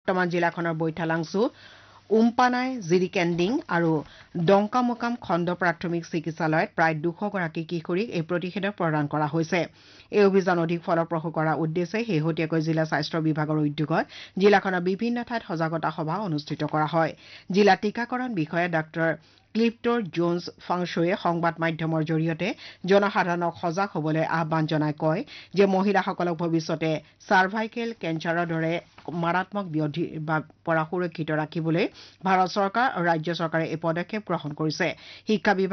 বৰ্তমান জিলাখনৰ বৈঠালাংছু উমপানাই জিৰিকেণ্ডিং আৰু ডংকামোকাম খণ্ড প্ৰাথমিক চিকিৎসালয়ত প্ৰায় 200 গৰাকী কিশোৰীক এই প্ৰতিষেধক প্ৰদান কৰা হৈছে এই অভিযান অধিক ফলপ্ৰসূ কৰাৰ উদ্দেশ্যে শেহতীয়াকৈ জিলা স্বাস্থ্য বিভাগৰ উদ্যোগত জিলাখনৰ বিভিন্ন ঠাইত সজাগতা সভা অনুষ্ঠিত কৰা হয় জিলা টীকাকৰণ বিষয়া ডাঃ ক্লিপ্টৰ জোন্স ফাংছয়ে সংবাদ মাধ্যমৰ জৰিয়তে জনসাধাৰণক সজাগ হ'বলৈ আহ্বান জনাই কয় যে মহিলাসকলক ভৱিষ্যতে চাৰ্ভাইকেল কেঞ্চাৰৰ দৰে মাৰাত্মক ব্যাধিৰ পৰা সুৰক্ষিত ৰাখিবলৈ ভাৰত চৰকাৰ আৰু ৰাজ্য চৰকাৰে এই পদক্ষেপ গ্ৰহণ কৰিছে শিক্ষা